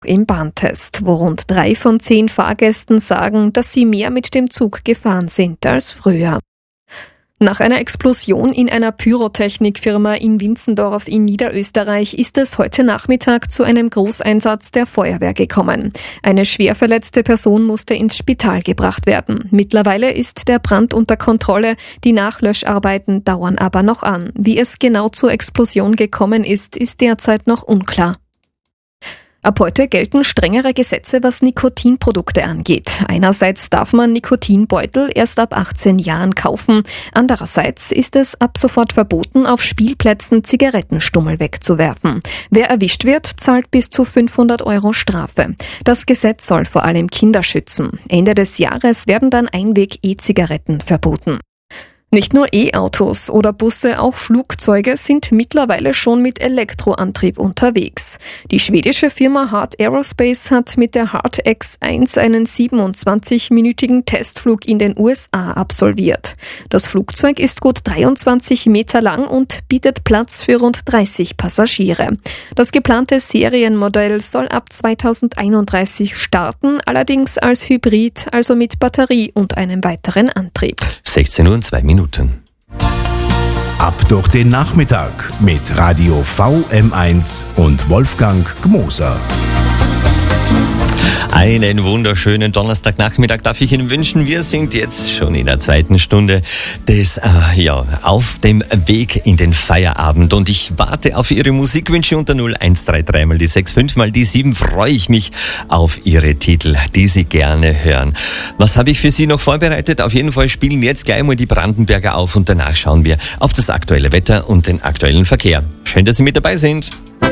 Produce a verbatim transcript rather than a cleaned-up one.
im Bahntest, wo rund drei von zehn Fahrgästen sagen, dass sie mehr mit dem Zug gefahren sind als früher. Nach einer Explosion in einer Pyrotechnikfirma in Winzendorf in Niederösterreich ist es heute Nachmittag zu einem Großeinsatz der Feuerwehr gekommen. Eine schwer verletzte Person musste ins Spital gebracht werden. Mittlerweile ist der Brand unter Kontrolle, die Nachlöscharbeiten dauern aber noch an. Wie es genau zur Explosion gekommen ist, ist derzeit noch unklar. Ab heute gelten strengere Gesetze, was Nikotinprodukte angeht. Einerseits darf man Nikotinbeutel erst ab achtzehn Jahren kaufen. Andererseits ist es ab sofort verboten, auf Spielplätzen Zigarettenstummel wegzuwerfen. Wer erwischt wird, zahlt bis zu fünfhundert Euro Strafe. Das Gesetz soll vor allem Kinder schützen. Ende des Jahres werden dann Einweg-E-Zigaretten verboten. Nicht nur E-Autos oder Busse, auch Flugzeuge sind mittlerweile schon mit Elektroantrieb unterwegs. Die schwedische Firma Heart Aerospace hat mit der Heart X eins einen siebenundzwanzigminütigen Testflug in den U S A absolviert. Das Flugzeug ist gut dreiundzwanzig Meter lang und bietet Platz für rund dreißig Passagiere. Das geplante Serienmodell soll ab zweitausendeinunddreißig starten, allerdings als Hybrid, also mit Batterie und einem weiteren Antrieb. sechzehn Uhr und zwei Minuten. Ab durch den Nachmittag mit Radio V M eins und Wolfgang Gmoser. Einen wunderschönen Donnerstagnachmittag darf ich Ihnen wünschen. Wir sind jetzt schon in der zweiten Stunde des, äh, ja, auf dem Weg in den Feierabend. Und ich warte auf Ihre Musikwünsche unter null eins drei drei mal die sechs fünf mal die sieben. Freue ich mich auf Ihre Titel, die Sie gerne hören. Was habe ich für Sie noch vorbereitet? Auf jeden Fall spielen jetzt gleich mal die Brandenberger auf und danach schauen wir auf das aktuelle Wetter und den aktuellen Verkehr. Schön, dass Sie mit dabei sind.